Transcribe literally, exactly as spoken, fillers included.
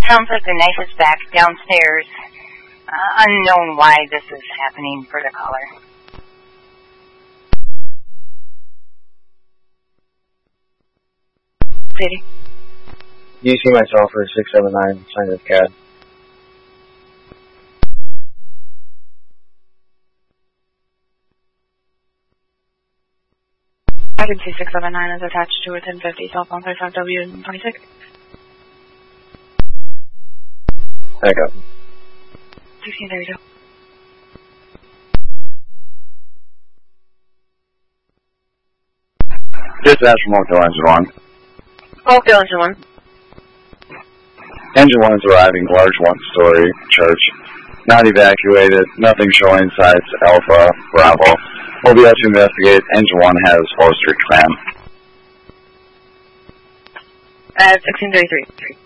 Sounds like the knife is back downstairs. Uh, unknown why this is happening for the caller. City. You see myself for six seven nine, sign of C A D. I can see six seven nine is attached to a ten fifty cell phone thirty-five W twenty-six. Back up. sixteen thirty-two. Dispatch from Oakdale Engine one. Oakdale Engine one. Engine one is arriving, large one-story church. Not evacuated, nothing showing signs Alpha, Bravo. O B S to investigate. Engine one has four street clam. At sixteen thirty-three.